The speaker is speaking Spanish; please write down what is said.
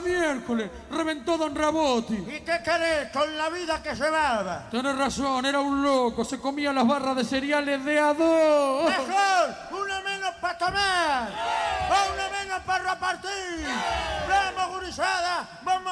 miércoles! ¡Reventó Don Rabotti! ¿Y qué querés con la vida que llevaba? Tenés razón, era un loco. Se comía las barras de cereales de a dos. ¡Mejor! ¡Una menos para tomar!